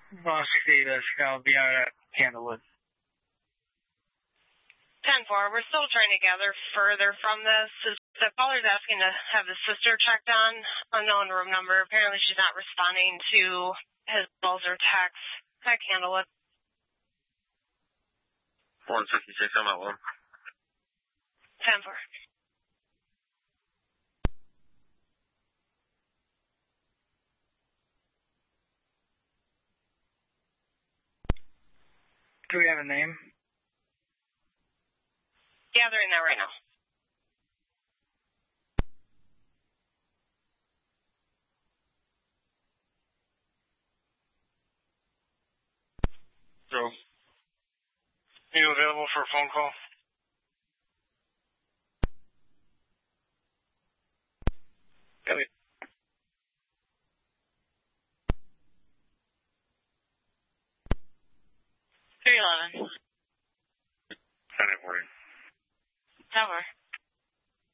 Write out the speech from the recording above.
Boss 68, I'll be out at Candlewood. 10-4, we're still trying to gather further from this. The caller's asking to have his sister checked on, unknown room number. Apparently she's not responding to his calls or texts. I can handle it. 156, I'm at 1. 10-4. Do we have a name? Gathering that right now. Joe. Are you available for a phone call? Copy. 311. 10-40. Tower.